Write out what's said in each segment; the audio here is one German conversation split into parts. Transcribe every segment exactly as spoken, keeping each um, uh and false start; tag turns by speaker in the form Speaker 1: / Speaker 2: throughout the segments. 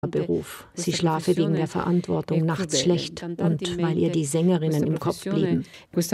Speaker 1: Beruf. Sie schlafe wegen der Verantwortung nachts schlecht und weil ihr die Sängerinnen im Kopf blieben.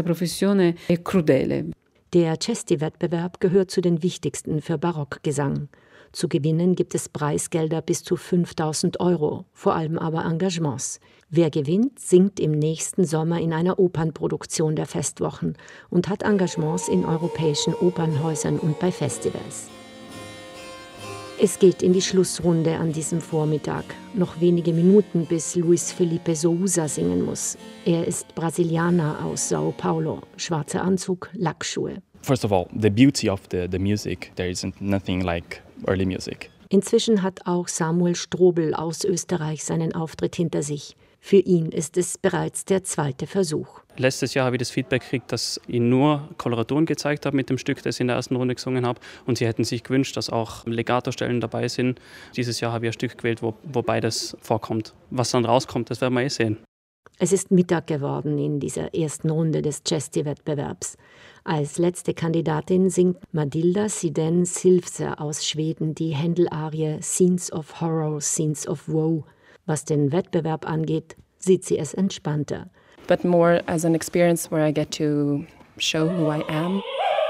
Speaker 1: Der Cesti-Wettbewerb gehört zu den wichtigsten für Barockgesang. Zu gewinnen gibt es Preisgelder bis zu fünftausend Euro, vor allem aber Engagements. Wer gewinnt, singt im nächsten Sommer in einer Opernproduktion der Festwochen und hat Engagements in europäischen Opernhäusern und bei Festivals. Es geht in die Schlussrunde an diesem Vormittag. Noch wenige Minuten, bis Luis Felipe Sousa singen muss. Er ist Brasilianer aus Sao Paulo. Schwarzer Anzug, Lackschuhe.
Speaker 2: First of all, the beauty of the, the music. There isn't nothing like early music.
Speaker 1: Inzwischen hat auch Samuel Strobel aus Österreich seinen Auftritt hinter sich. Für ihn ist es bereits der zweite Versuch.
Speaker 3: Letztes Jahr habe ich das Feedback gekriegt, dass ich nur Koloraturen gezeigt habe mit dem Stück, das ich in der ersten Runde gesungen habe. Und sie hätten sich gewünscht, dass auch Legato-Stellen dabei sind. Dieses Jahr habe ich ein Stück gewählt, wo, wo beides vorkommt. Was dann rauskommt, das werden wir eh sehen.
Speaker 1: Es ist Mittag geworden in dieser ersten Runde des Cesti-Wettbewerbs. Als letzte Kandidatin singt Matilda Siden Silvse aus Schweden die Händel-Arie Scenes of Horror, Scenes of Woe. Was den Wettbewerb angeht, sieht sie es entspannter.
Speaker 4: But more as an experience where I get to show who I am.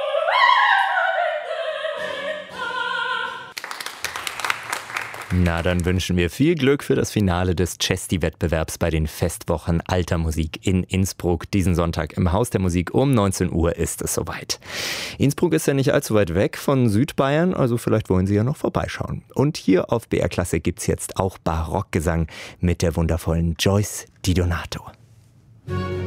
Speaker 5: Na, dann wünschen wir viel Glück für das Finale des Cesti-Wettbewerbs bei den Festwochen Alter Musik in Innsbruck. Diesen Sonntag im Haus der Musik um neunzehn Uhr ist es soweit. Innsbruck ist ja nicht allzu weit weg von Südbayern, also vielleicht wollen Sie ja noch vorbeischauen. Und hier auf B R Klassik gibt's jetzt auch Barockgesang mit der wundervollen Joyce Di Donato.